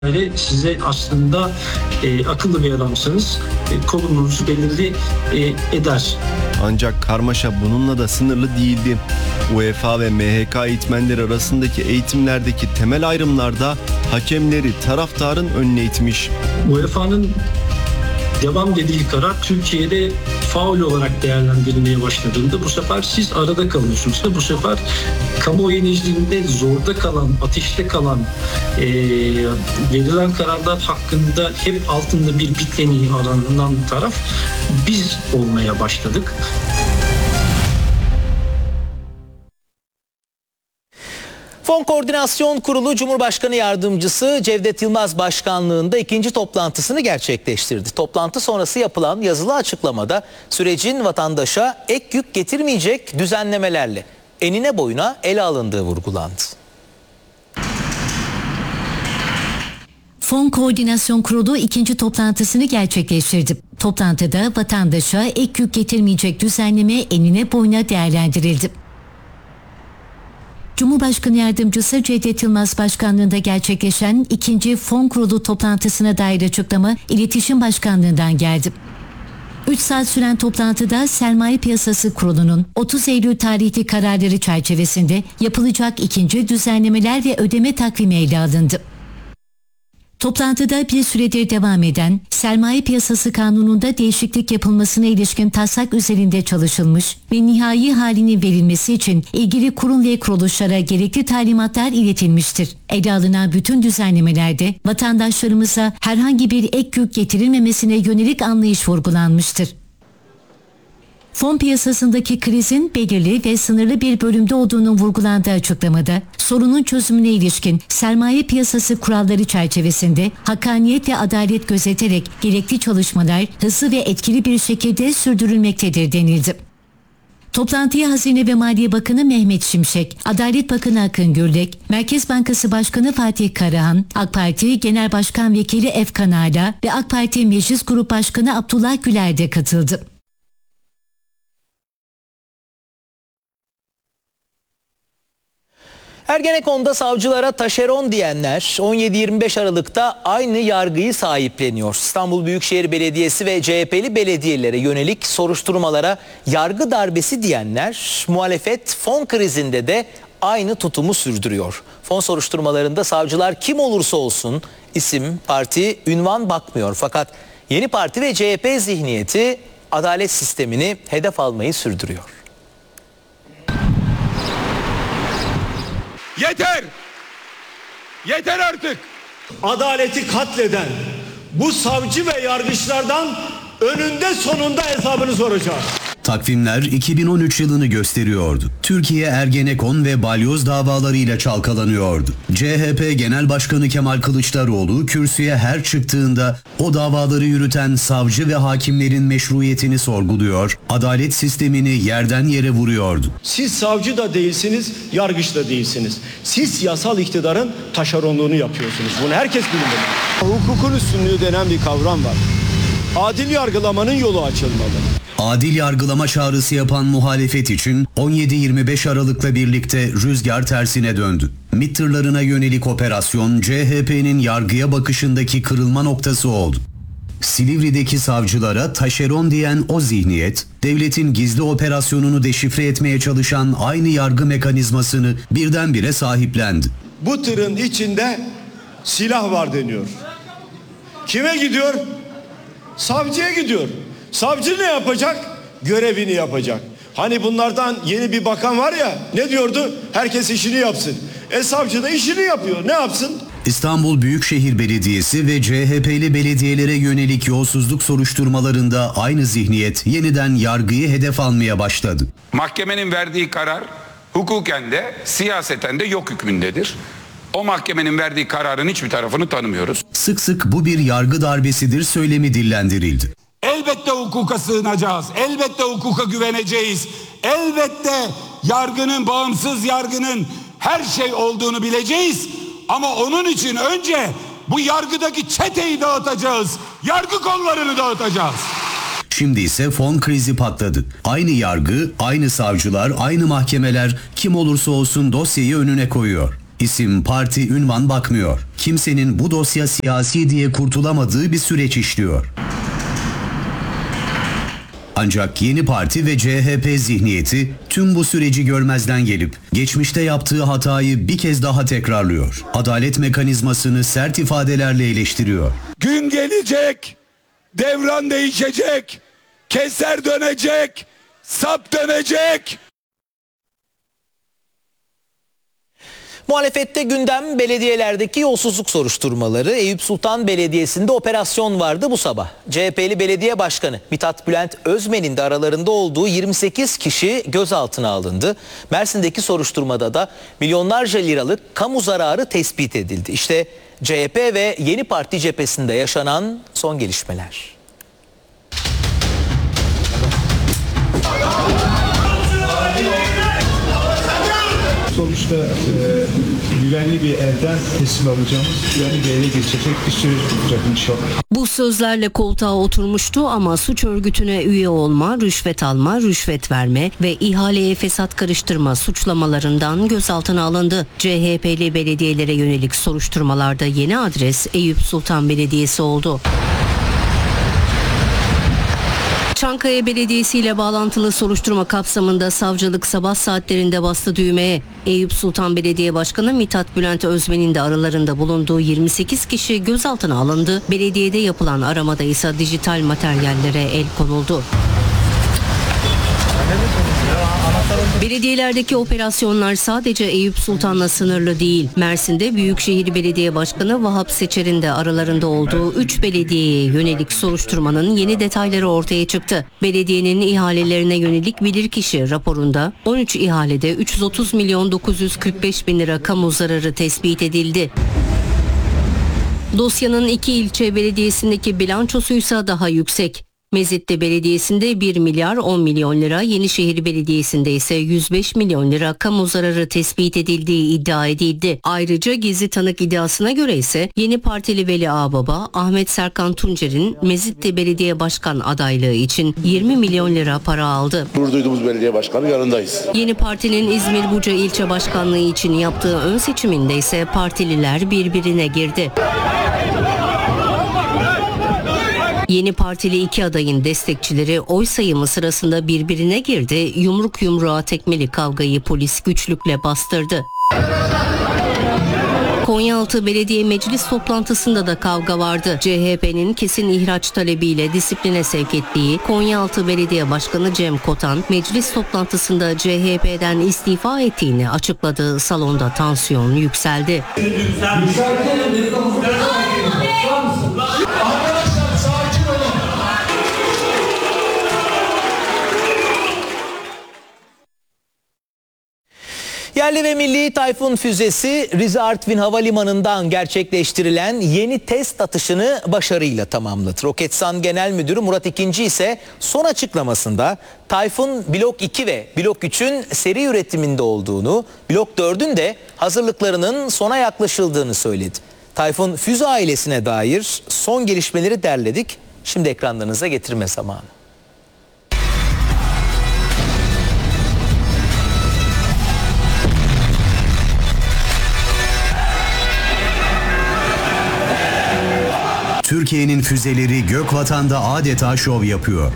Size aslında akıllı bir adamsanız konumunuzu belirli eder. Ancak karmaşa bununla da sınırlı değildi. UEFA ve MHK eğitmenleri arasındaki eğitimlerdeki temel ayrımlarda hakemleri taraftarın önüne itmiş. UEFA'nın devam dediği karar Türkiye'de faul olarak değerlendirilmeye başladığında bu sefer siz arada kalıyorsunuz. Bu sefer kamuoyu nezdinde zorda kalan, ateşte kalan verilen kararlar hakkında hep altında bir bitleniği aranan taraf biz olmaya başladık. Fon Koordinasyon Kurulu Cumhurbaşkanı Yardımcısı Cevdet Yılmaz başkanlığında ikinci toplantısını gerçekleştirdi. Toplantı sonrası yapılan yazılı açıklamada sürecin vatandaşa ek yük getirmeyecek düzenlemelerle enine boyuna ele alındığı vurgulandı. Fon Koordinasyon Kurulu ikinci toplantısını gerçekleştirdi. Toplantıda vatandaşa ek yük getirmeyecek düzenleme enine boyuna değerlendirildi. Cumhurbaşkanı Yardımcısı Cevdet Yılmaz başkanlığında gerçekleşen ikinci Fon Kurulu toplantısına dair açıklama İletişim Başkanlığı'ndan geldi. 3 saat süren toplantıda Sermaye Piyasası Kurulu'nun 30 Eylül tarihli kararları çerçevesinde yapılacak ikinci düzenlemeler ve ödeme takvimi ele alındı. Toplantıda bir süredir devam eden Sermaye Piyasası Kanunu'nda değişiklik yapılmasına ilişkin taslak üzerinde çalışılmış ve nihai halinin verilmesi için ilgili kurum ve kuruluşlara gerekli talimatlar iletilmiştir. Ele alınan bütün düzenlemelerde vatandaşlarımıza herhangi bir ek yük getirilmemesine yönelik anlayış vurgulanmıştır. Fon piyasasındaki krizin belirli ve sınırlı bir bölümde olduğunun vurgulandığı açıklamada, sorunun çözümüne ilişkin sermaye piyasası kuralları çerçevesinde hakkaniyet ve adalet gözeterek gerekli çalışmalar hızlı ve etkili bir şekilde sürdürülmektedir denildi. Toplantıya Hazine ve Maliye Bakanı Mehmet Şimşek, Adalet Bakanı Akın Gürlek, Merkez Bankası Başkanı Fatih Karahan, AK Parti Genel Başkan Vekili Efkan Ala ve AK Parti Meclis Grup Başkanı Abdullah Güler de katıldı. Ergenekon'da savcılara taşeron diyenler 17-25 Aralık'ta aynı yargıyı sahipleniyor. İstanbul Büyükşehir Belediyesi ve CHP'li belediyelere yönelik soruşturmalara yargı darbesi diyenler muhalefet fon krizinde de aynı tutumu sürdürüyor. Fon soruşturmalarında savcılar kim olursa olsun isim, parti, ünvan bakmıyor. Fakat yeni parti ve CHP zihniyeti adalet sistemini hedef almayı sürdürüyor. Yeter! Yeter artık! Adaleti katleden bu savcı ve yargıçlardan önünde sonunda hesabını soracağız. Takvimler 2013 yılını gösteriyordu. Türkiye Ergenekon ve Balyoz davalarıyla çalkalanıyordu. CHP Genel Başkanı Kemal Kılıçdaroğlu kürsüye her çıktığında o davaları yürüten savcı ve hakimlerin meşruiyetini sorguluyor, adalet sistemini yerden yere vuruyordu. Siz savcı da değilsiniz, yargıç da değilsiniz. Siz yasal iktidarın taşeronluğunu yapıyorsunuz. Bunu herkes bilmeli. Hukukun üstünlüğü denen bir kavram var. Adil yargılamanın yolu açılmalı. Adil yargılama çağrısı yapan muhalefet için 17-25 Aralık'la birlikte rüzgar tersine döndü. MİT tırlarına yönelik operasyon CHP'nin yargıya bakışındaki kırılma noktası oldu. Silivri'deki savcılara taşeron diyen o zihniyet, devletin gizli operasyonunu deşifre etmeye çalışan aynı yargı mekanizmasını birdenbire sahiplendi. Bu tırın içinde silah var deniyor. Kime gidiyor? Savcıya gidiyor. Savcı ne yapacak? Görevini yapacak. Hani bunlardan yeni bir bakan var ya, ne diyordu? Herkes işini yapsın. Savcı da işini yapıyor. Ne yapsın? İstanbul Büyükşehir Belediyesi ve CHP'li belediyelere yönelik yolsuzluk soruşturmalarında aynı zihniyet yeniden yargıyı hedef almaya başladı. Mahkemenin verdiği karar hukuken de siyaseten de yok hükmündedir. O mahkemenin verdiği kararın hiçbir tarafını tanımıyoruz. Sık sık bu bir yargı darbesidir söylemi dillendirildi. Elbette hukuka sığınacağız. Elbette hukuka güveneceğiz. Elbette yargının, bağımsız yargının her şey olduğunu bileceğiz. Ama onun için önce bu yargıdaki çeteyi dağıtacağız. Yargı kollarını dağıtacağız. Şimdi ise fon krizi patladı. Aynı yargı, aynı savcılar, aynı mahkemeler kim olursa olsun dosyayı önüne koyuyor. İsim, parti, ünvan bakmıyor. Kimsenin bu dosya siyasi diye kurtulamadığı bir süreç işliyor. Ancak yeni parti ve CHP zihniyeti tüm bu süreci görmezden gelip geçmişte yaptığı hatayı bir kez daha tekrarlıyor. Adalet mekanizmasını sert ifadelerle eleştiriyor. Gün gelecek, devran değişecek, keser dönecek, sap dönecek. Muhalefette gündem belediyelerdeki yolsuzluk soruşturmaları. Eyüp Sultan Belediyesi'nde operasyon vardı bu sabah. CHP'li belediye başkanı Mithat Bülent Özmen'in de aralarında olduğu 28 kişi gözaltına alındı. Mersin'deki soruşturmada da milyonlarca liralık kamu zararı tespit edildi. İşte CHP ve Yeni Parti cephesinde yaşanan son gelişmeler. Sonuçta güvenli bir elden teslim alacağımız, güvenli bir ele geçecek bir süreç olacak inşallah. Bu sözlerle koltuğa oturmuştu ama suç örgütüne üye olma, rüşvet alma, rüşvet verme ve ihaleye fesat karıştırma suçlamalarından gözaltına alındı. CHP'li belediyelere yönelik soruşturmalarda yeni adres Eyüp Sultan Belediyesi oldu. Çankaya Belediyesi ile bağlantılı soruşturma kapsamında savcılık sabah saatlerinde bastı düğmeye. Eyüp Sultan Belediye Başkanı Mithat Bülent Özmen'in de aralarında bulunduğu 28 kişi gözaltına alındı. Belediyede yapılan aramada ise dijital materyallere el konuldu. Belediyelerdeki operasyonlar sadece Eyüp Sultan'la sınırlı değil. Mersin'de Büyükşehir Belediye Başkanı Vahap Seçer'in de aralarında olduğu 3 belediyeye yönelik soruşturmanın yeni detayları ortaya çıktı. Belediyenin ihalelerine yönelik bilirkişi raporunda 13 ihalede 330 milyon 945 bin lira kamu zararı tespit edildi. Dosyanın 2 ilçe belediyesindeki bilançosuysa daha yüksek. Mezitli Belediyesi'nde 1 milyar 10 milyon lira, Yenişehir Belediyesi'nde ise 105 milyon lira kamu zararı tespit edildiği iddia edildi. Ayrıca gizli tanık iddiasına göre ise Yeni Partili Veli Ağbaba, Ahmet Serkan Tuncer'in Mezitli Belediye Başkan adaylığı için 20 milyon lira para aldı. Gurur duyduğumuz belediye başkanı yanındayız. Yeni Parti'nin İzmir Buca ilçe başkanlığı için yaptığı ön seçiminde ise partililer birbirine girdi. Yeni Partili 2 adayın destekçileri oy sayımı sırasında birbirine girdi, yumruk yumruğa tekmeli kavgayı polis güçlükle bastırdı. Konyaaltı Belediye Meclis toplantısında da kavga vardı. CHP'nin kesin ihraç talebiyle disipline sevk ettiği Konyaaltı Belediye Başkanı Cem Kotan, meclis toplantısında CHP'den istifa ettiğini açıkladığı salonda tansiyon yükseldi. Yerli ve milli Tayfun füzesi Rize Artvin Havalimanı'ndan gerçekleştirilen yeni test atışını başarıyla tamamladı. Roketsan Genel Müdürü Murat İkinci ise son açıklamasında Tayfun Blok 2 ve Blok 3'ün seri üretiminde olduğunu, Blok 4'ün de hazırlıklarının sona yaklaşıldığını söyledi. Tayfun füze ailesine dair son gelişmeleri derledik. Şimdi ekranlarınıza getirme zamanı. Türkiye'nin füzeleri Gökvatan'da adeta şov yapıyor.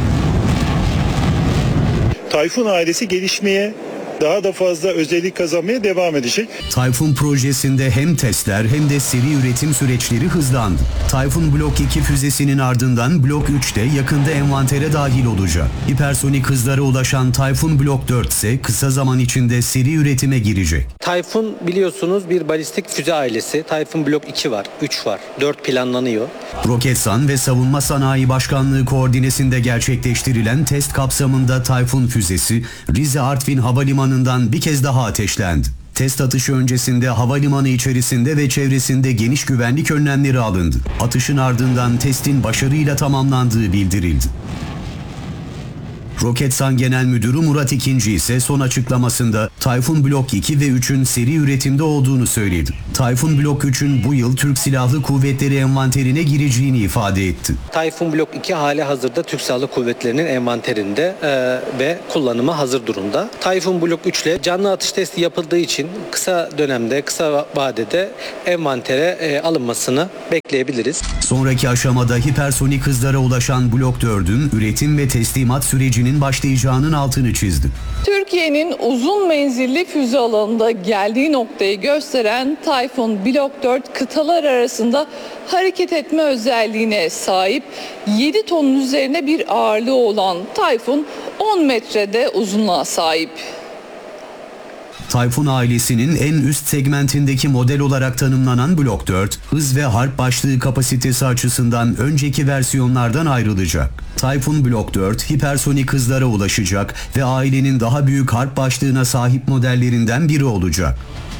Tayfun ailesi gelişmeye, daha da fazla özellik kazanmaya devam edecek. Tayfun projesinde hem testler hem de seri üretim süreçleri hızlandı. Tayfun Blok 2 füzesinin ardından Blok 3 de yakında envantere dahil olacak. Hipersonik hızlara ulaşan Tayfun Blok 4 ise kısa zaman içinde seri üretime girecek. Tayfun biliyorsunuz bir balistik füze ailesi. Tayfun Blok 2 var, 3 var, 4 planlanıyor. Roketsan ve Savunma Sanayi Başkanlığı koordinesinde gerçekleştirilen test kapsamında Tayfun füzesi Rize Artvin Havalimanı'ndan bir kez daha ateşlendi. Test atışı öncesinde havalimanı içerisinde ve çevresinde geniş güvenlik önlemleri alındı. Atışın ardından testin başarıyla tamamlandığı bildirildi. Roketsan Genel Müdürü Murat İkinci ise son açıklamasında Tayfun Blok 2 ve 3'ün seri üretimde olduğunu söyledi. Tayfun Blok 3'ün bu yıl Türk Silahlı Kuvvetleri envanterine gireceğini ifade etti. Tayfun Blok 2 hali hazırda Türk Silahlı Kuvvetleri'nin envanterinde ve kullanıma hazır durumda. Tayfun Blok 3 ile canlı atış testi yapıldığı için kısa dönemde, kısa vadede envantere alınmasını bekleyebiliriz. Sonraki aşamada hipersonik hızlara ulaşan Blok 4'ün üretim ve teslimat sürecinin başlayacağının altını çizdi. Türkiye'nin uzun menzilli füze alanında geldiği noktayı gösteren Tayfun Blok 4 kıtalar arasında hareket etme özelliğine sahip, 7 tonun üzerine bir ağırlığı olan Tayfun 10 metrede uzunluğa sahip. Tayfun ailesinin en üst segmentindeki model olarak tanımlanan Blok 4, hız ve harp başlığı kapasitesi açısından önceki versiyonlardan ayrılacak. Tayfun Blok 4, hipersonik hızlara ulaşacak ve ailenin daha büyük harp başlığına sahip modellerinden biri olacak.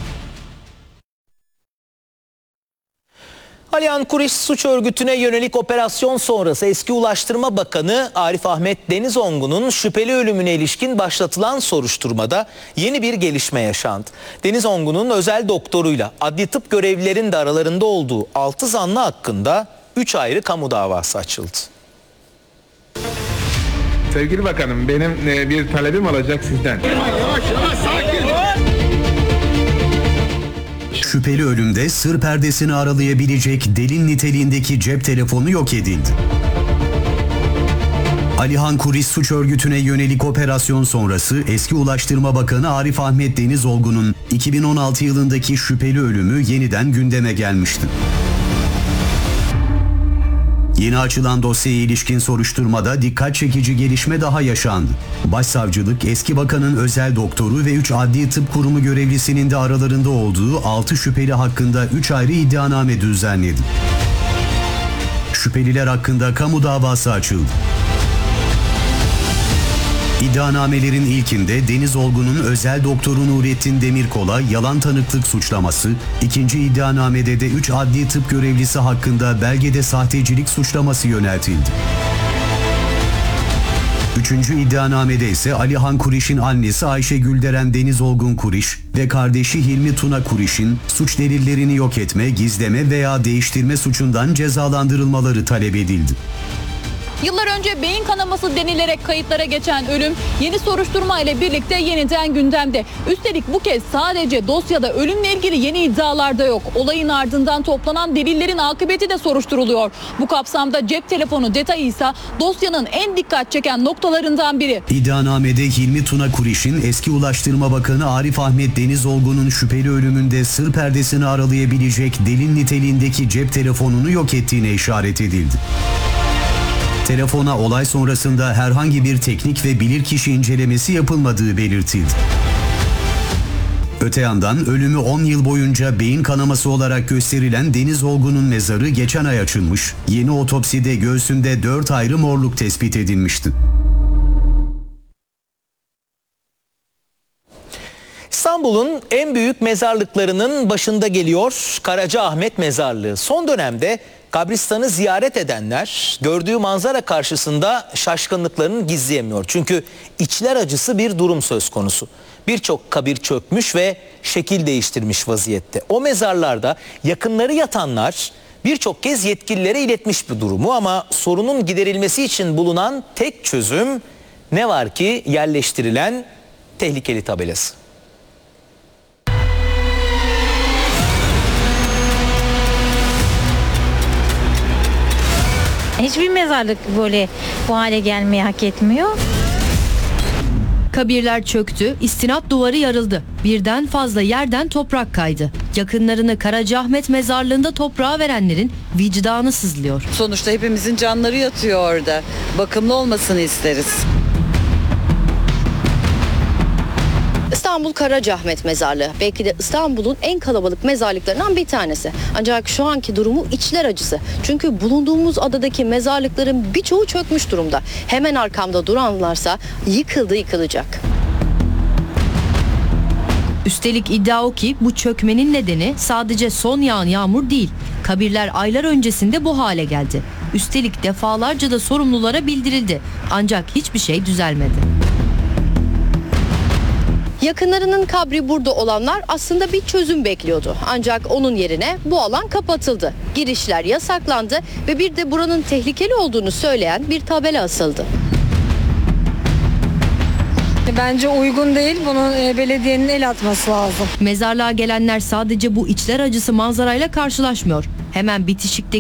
Alihan Kuriş suç örgütüne yönelik operasyon sonrası eski Ulaştırma Bakanı Arif Ahmet Denizongu'nun şüpheli ölümüne ilişkin başlatılan soruşturmada yeni bir gelişme yaşandı. Denizongu'nun özel doktoruyla adli tıp görevlilerin de aralarında olduğu 6 zanlı hakkında 3 ayrı kamu davası açıldı. Sevgili bakanım, benim bir talebim olacak sizden. Yavaş sakin. Şüpheli ölümde sır perdesini aralayabilecek delil niteliğindeki cep telefonu yok edildi. Alihan Kuriş suç örgütüne yönelik operasyon sonrası eski Ulaştırma Bakanı Arif Ahmet Denizolgu'nun 2016 yılındaki şüpheli ölümü yeniden gündeme gelmişti. Yeni açılan dosyaya ilişkin soruşturmada dikkat çekici gelişme daha yaşandı. Başsavcılık eski bakanın özel doktoru ve 3 adli tıp kurumu görevlisinin de aralarında olduğu 6 şüpheli hakkında 3 ayrı iddianame düzenledi. Şüpheliler hakkında kamu davası açıldı. İddianamelerin ilkinde Denizolgu'nun özel doktoru Nurettin Demirkol'a yalan tanıklık suçlaması, ikinci iddianamede de 3 adli tıp görevlisi hakkında belgede sahtecilik suçlaması yöneltildi. Üçüncü iddianamede ise Alihan Kuriş'in annesi Ayşe Gülderen Denizolgun Kuriş ve kardeşi Hilmi Tuna Kuriş'in suç delillerini yok etme, gizleme veya değiştirme suçundan cezalandırılmaları talep edildi. Yıllar önce beyin kanaması denilerek kayıtlara geçen ölüm yeni soruşturma ile birlikte yeniden gündemde. Üstelik bu kez sadece dosyada ölümle ilgili yeni iddialar da yok. Olayın ardından toplanan delillerin akıbeti de soruşturuluyor. Bu kapsamda cep telefonu detayı ise dosyanın en dikkat çeken noktalarından biri. İddianamede Hilmi Tuna Kuriş'in eski Ulaştırma Bakanı Arif Ahmet Denizolgu'nun şüpheli ölümünde sır perdesini aralayabilecek delil niteliğindeki cep telefonunu yok ettiğine işaret edildi. Telefona olay sonrasında herhangi bir teknik ve bilirkişi incelemesi yapılmadığı belirtildi. Öte yandan ölümü 10 yıl boyunca beyin kanaması olarak gösterilen Denizolgu'nun mezarı geçen ay açılmış, yeni otopside göğsünde 4 ayrı morluk tespit edilmişti. İstanbul'un en büyük mezarlıklarının başında geliyor Karacaahmet Mezarlığı. Son dönemde kabristanı ziyaret edenler gördüğü manzara karşısında şaşkınlıklarını gizleyemiyor. Çünkü içler acısı bir durum söz konusu. Birçok kabir çökmüş ve şekil değiştirmiş vaziyette. O mezarlarda yakınları yatanlar birçok kez yetkililere iletmiş bir durumu ama sorunun giderilmesi için bulunan tek çözüm ne var ki yerleştirilen tehlikeli tabelası. Hiçbir mezarlık böyle bu hale gelmeyi hak etmiyor. Kabirler çöktü, istinat duvarı yarıldı. Birden fazla yerden toprak kaydı. Yakınlarını Karacaahmet Mezarlığı'nda toprağa verenlerin vicdanı sızlıyor. Sonuçta hepimizin canları yatıyor orada. Bakımlı olmasını isteriz. İstanbul Karacaahmet Mezarlığı belki de İstanbul'un en kalabalık mezarlıklarından bir tanesi. Ancak şu anki durumu içler acısı. Çünkü bulunduğumuz adadaki mezarlıkların birçoğu çökmüş durumda. Hemen arkamda duranlarsa yıkılacak. Üstelik iddia o ki bu çökmenin nedeni sadece son yağan yağmur değil. Kabirler aylar öncesinde bu hale geldi. Üstelik defalarca da sorumlulara bildirildi. Ancak hiçbir şey düzelmedi. Yakınlarının kabri burada olanlar aslında bir çözüm bekliyordu. Ancak onun yerine bu alan kapatıldı. Girişler yasaklandı ve bir de buranın tehlikeli olduğunu söyleyen bir tabela asıldı. Bence uygun değil. Bunun belediyenin el atması lazım. Mezarlığa gelenler sadece bu içler acısı manzarayla karşılaşmıyor. Hemen bitişikte